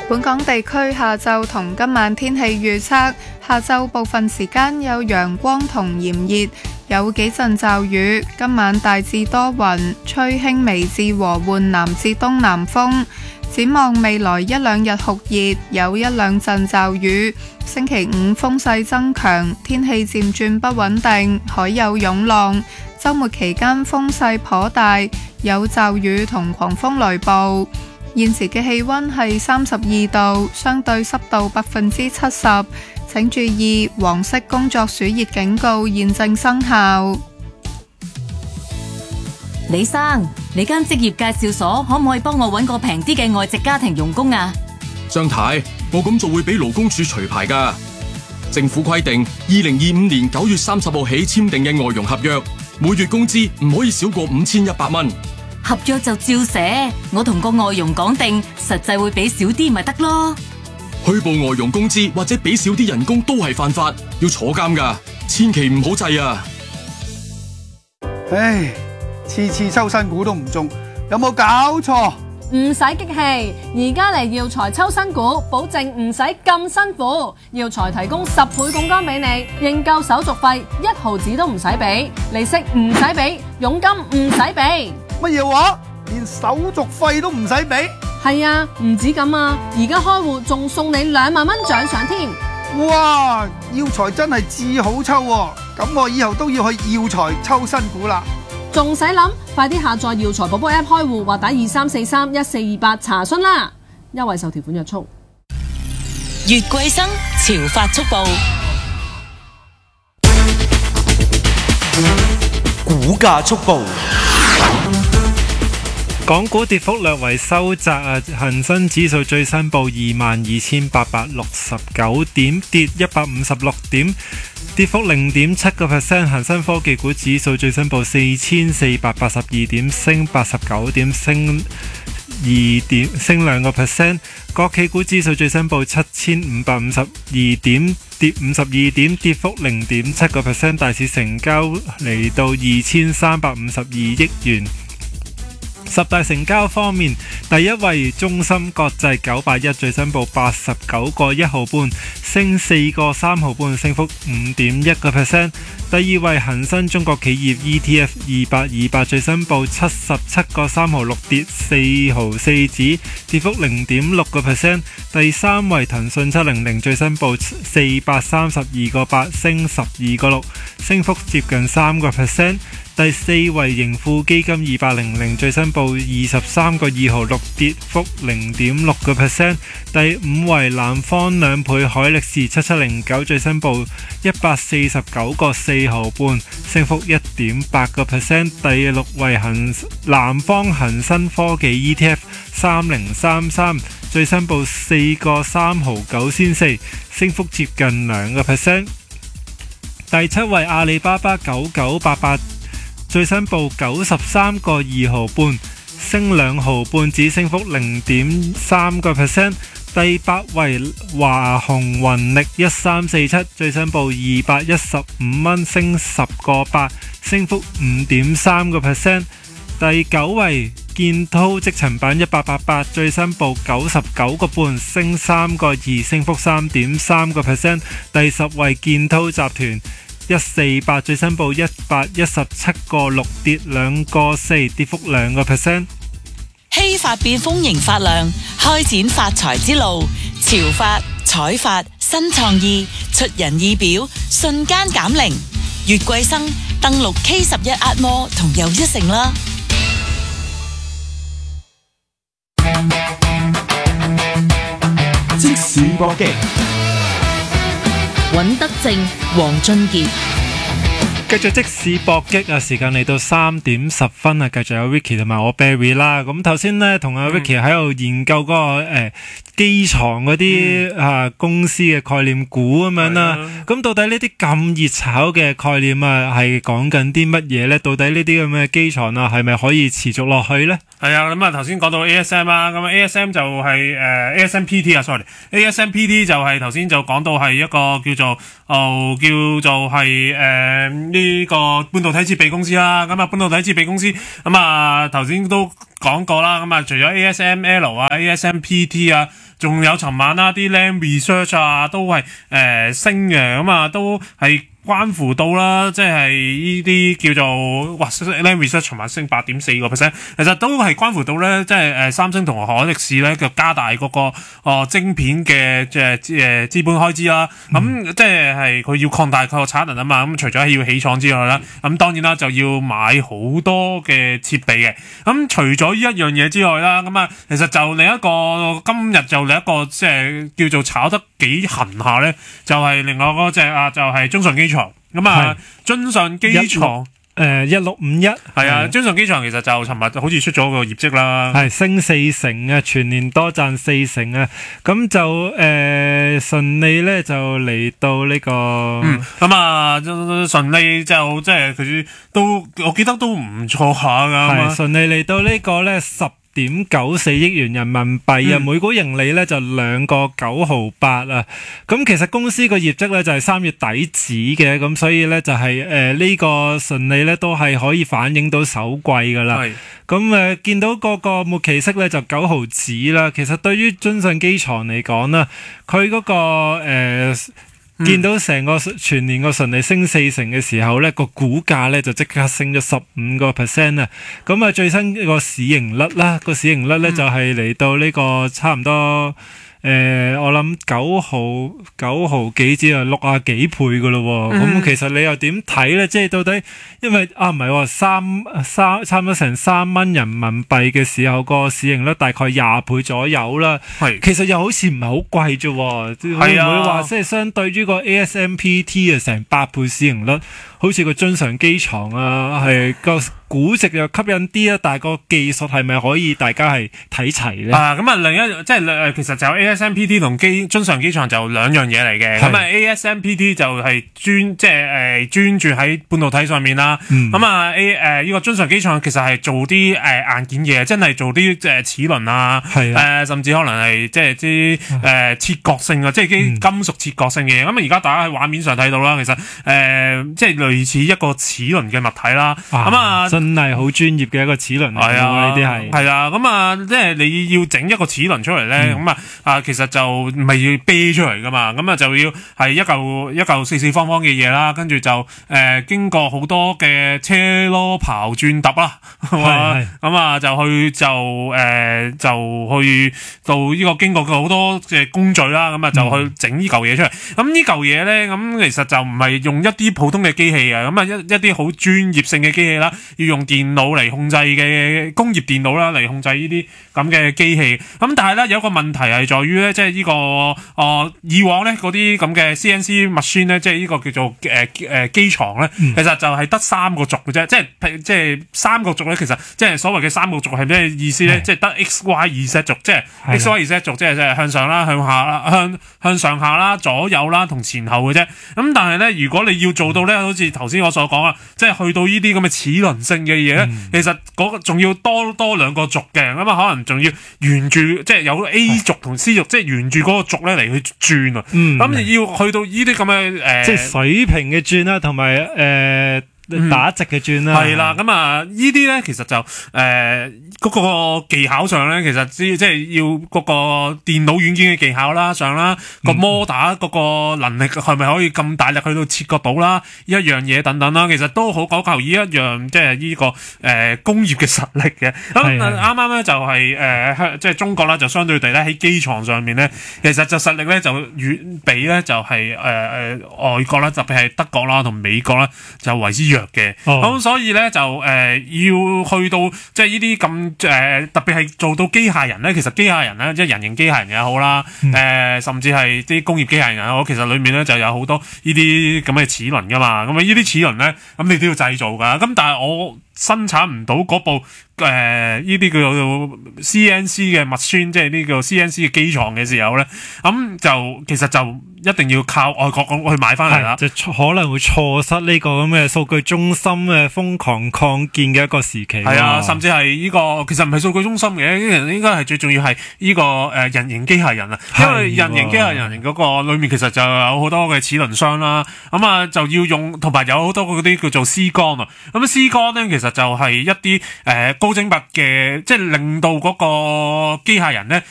本港地區下晝同今晚天氣預測：下晝部分時間有陽光同炎熱，有幾陣驟雨。今晚大致多雲，吹輕微至和緩南至東南風。展望未來一兩日酷熱，有一兩陣驟雨。星期五風勢增強，天氣漸轉不穩定，海有湧浪。週末期間風勢頗大，有驟雨同狂風雷暴。現時嘅氣溫係32度，相對濕度70%，請注意黃色工作暑熱警告現正生效。 李生，你間職業介紹所可唔可以幫我搵個平啲嘅外籍家庭傭工啊？ 張太，我咁做會俾勞工處除牌㗎。政府規定，2025年9月30號起簽訂嘅外傭合約，每月工資唔可以少過5100蚊。 合約就照寫，我同個外傭講定，實際會俾少啲咪得咯。 虛報外傭工資或者俾少啲人工都係犯法，要坐監㗎，千祈唔好制啊！ 唉，次次抽新股都唔中，有冇搞錯？ 唔使激氣，而家嚟耀才抽新股，保證唔使咁辛苦。耀才提供10倍槓桿俾你，認購手續費1毫子都唔使俾，利息唔使俾，佣金唔使俾。 乜嘢話？連手續費都唔使俾？ 係啊，唔止咁啊，而家開戶仲送你2萬蚊獎賞添。 哇！耀才真係至好抽喎，咁我以後都要去耀才抽新股啦。 仲使諗？快啲下載耀才寶寶 App 開戶或打23431428查詢啦。優惠受條款約束。 月桂生潮發速報， 股價速報。 港股跌幅略為收窄啊，恒生指數最新報22,869點，跌156點，跌幅0.7%。恒生科技股指數最新報4,482點，升89點，升2%。國企股指數最新報7,552點，跌52點，跌幅0.7%。大市成交嚟到2,352億元。十大成交方面，第一位中芯國際981最新報89個1毫半，升4個3毫半，升幅5.1%。第二位恒生中國企業 ETF 228最新報77個3毫6，跌4毫4子，跌幅0.6%。第三位騰訊700最新報432個8，升12個6，升幅接近3%。第四位盈富基金2800最新報23個2毫6，跌幅0.6%。第五位南方2倍海力士7709最新報149個4毫半，升幅1.8%。第六位南方恒生科技 ETF 3033最新報4個3毫9仙4，升幅接近2%。第七位阿里巴巴9988最新報93個2毫半，升2毫半，只升幅0.3%。第八位華虹雲力1347最新報215蚊，升10個8，升幅5.3%。第九位建滔積層板1888最新報99個半，升3個2，升幅3.3%。第十位建滔集團148最新報117個6，跌2個4，跌幅2%。 希發變豐盈發亮，開展發財之路。潮發、彩發、新創意，出人意表，瞬間減齡。月桂生登錄 K11 壓摩同又一城啦。 即時搏擊， 尹德正、黃俊傑。 繼續即市搏擊啊！時間嚟到3點10分啊！繼續有 Vicky 同埋我 Barry 啦。咁頭先呢，同阿 Vicky 喺度研究嗰個機床嗰啲公司嘅概念股咁樣啦。咁到底呢啲咁熱炒嘅概念啊，係講緊啲乜嘢呢？到底呢啲咁嘅機床啊，係咪可以持續落去呢？ 係啊，咁啊頭先講到 ASM 啦，咁 ASM 就係ASMPT 啊 ，sorry，ASMPT 就係頭先就講到係一個叫做係呢個半導體設備公司啦。咁啊，半導體設備公司咁啊，頭先都講過啦。咁啊，除咗 ASML 啊、ASMPT 啊，仲有尋晚啦啲 Lam Research 啊，都係升嘅。咁啊，都係關乎到啦，即係呢啲叫做哇 Lam Research 尋晚升 8.4%， 其實都係關乎到咧，即係三星同海力士咧就加大嗰個晶片嘅即係資本開支啦。咁即係佢要擴大佢個產能啊嘛。咁除咗要起廠之外啦，咁當然啦就要買好多嘅設備嘅。咁除咗呢一樣嘢之外啦，咁啊其實就另一個今日就另一個即係叫做炒得幾痕下咧，就係另外嗰隻啊，就係中信機場。咁啊，中信機場 1651 係啊，中信機場其實就尋日好似出咗個業績啦， 係升4成啊，全年多賺4成啊，咁就順利咧就嚟到呢個咁啊順利就即係佢都我記得都唔錯下噶， 係順利嚟到呢個咧10.94億元人民幣啊，每股盈利咧就2個9毫8啊。咁其實公司個業績咧就係3月底止嘅，咁所以咧就係呢個順利咧都係可以反映到首季噶啦。咁見到個末期息咧就9毫子啦。其實對於中信機場嚟講啦，佢嗰個見到成個全年個順利升4成嘅時候咧，個股價咧就即刻升咗15% 啊！咁啊最新個市盈率啦，個市盈率咧就係嚟到呢個差唔多我諗9毫幾至啊60幾倍噶咯。咁其實你又點睇咧？即係到底因為唔係差唔多成3蚊人民幣嘅時候，個市盈率大概20倍左右啦。其實又好似唔係好貴啫，會唔會話即係相對於個 ASMPT 啊成8倍市盈率，好似個中信機場啊係個估值又吸引啲啊，但係個技術係咪可以大家係睇齊咧？ 咁啊另一即係其實就 ASMPT 同中信機場就兩樣嘢嚟嘅。咁啊 ASMPT 就係專注喺半導體上面啦。咁啊呢個中信機場其實係做啲硬件嘢，真係做啲齒輪啊，甚至可能係即係啲切割性啊，即係啲金屬切割性嘅嘢。咁而家大家喺畫面上睇到啦，其實即係類似一個齒輪嘅物體啦。咁啊真係好專業嘅一個齒輪嚟嘅，呢啲係啊，咁啊，即係你要整一個齒輪出嚟咧，咁其實就唔係要啤出嚟噶嘛，咁啊就要係一嚿四四方方嘅嘢啦，跟住就經過好多嘅車囉刨轉揼啦，咁啊就去到呢個經過好多嘅工序啦，咁啊就去整呢嚿嘢出嚟。咁呢嚿嘢咧，咁其實就唔係用一啲普通嘅機器啊，咁啊一啲好專業性嘅機器啦。要用電腦嚟控制嘅工業電腦啦，嚟控制呢啲咁嘅機器。咁但係咧有一個問題係在於咧，即係呢個以往咧嗰啲咁嘅 CNC machine 咧，即係呢個叫做機床咧，其實就係得3個軸嘅啫。即係3個軸咧，其實即係所謂嘅3個軸係咩意思咧？即係得 X、Y、Z 軸，即係 X、Y、Z 軸，即係向上啦、向下啦、向上下啦、左右啦同前後嘅啫。咁但係咧，如果你要做到咧，好似頭先我所講啦，即係去到呢啲咁嘅齒輪性嘅嘢咧，其實嗰個仲要多2個軸嘅，咁啊可能仲要沿住即係有 A 軸同 C 軸，即係沿住嗰個軸咧嚟去轉啊。咁要去到呢啲咁嘅即係水平嘅轉啦，同埋打直嘅轉啦， 係啦。咁啊呢啲咧其實就嗰個技巧上咧，其實即係要嗰個電腦軟件嘅技巧啦上啦，個摩打嗰個能力係咪可以咁大力去到切割到啦，一樣嘢等等啦，其實都好講求呢一樣即係呢個工業嘅實力嘅。咁啱啱咧就係即係中國啦，就相對地咧喺機床上面咧，其實就實力咧就遠比咧就係外國啦，特別係德國啦同美國啦就為之弱嘅。咁所以咧就要去到即係呢啲咁特別係做到機械人咧，其實機械人咧即係人形機械人也好啦，甚至係啲工業機械人也好，其實裏面咧就有好多呢啲咁嘅齒輪噶嘛。咁啊呢啲齒輪咧，咁你都要製造噶。咁但係我生產唔到嗰部呢啲叫做 CNC 嘅 machine，即係呢個 CNC 嘅機床嘅時候咧，咁就其實就一定要靠外國咁去買翻嚟啦， 就可能會錯失呢個咁嘅數據中心嘅瘋狂擴建嘅一個時期。 係啊，甚至係呢個其實唔係數據中心嘅，應該係最重要係呢個人形機械人啊，因為人形機械人嗰個裏面其實就有好多嘅齒輪箱啦，咁啊就要用，同埋有好多嗰啲叫做絲桿啊，咁絲桿咧其實就係一啲高精密嘅，即係令到嗰個機械人咧